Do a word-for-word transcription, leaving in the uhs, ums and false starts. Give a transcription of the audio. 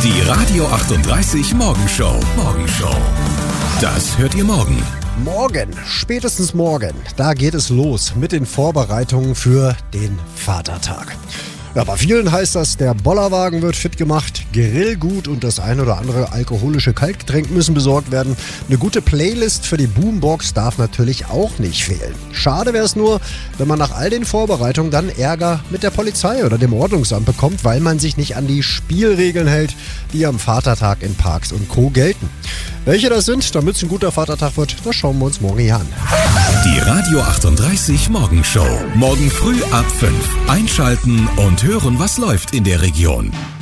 Die Radio achtunddreißig Morgenshow. Morgenshow. Das hört ihr morgen. Morgen, spätestens morgen, da geht es los mit den Vorbereitungen für den Vatertag. Ja, bei vielen heißt das, der Bollerwagen wird fit gemacht, Grillgut und das ein oder andere alkoholische Kaltgetränk müssen besorgt werden. Eine gute Playlist für die Boombox darf natürlich auch nicht fehlen. Schade wäre es nur, wenn man nach all den Vorbereitungen dann Ärger mit der Polizei oder dem Ordnungsamt bekommt, weil man sich nicht an die Spielregeln hält, die am Vatertag in Parks und Co. gelten. Welche das sind, damit es ein guter Vatertag wird, das schauen wir uns morgen hier an. Die Radio achtunddreißig Morgenshow. Morgen früh ab fünf. Einschalten und hören, was läuft in der Region.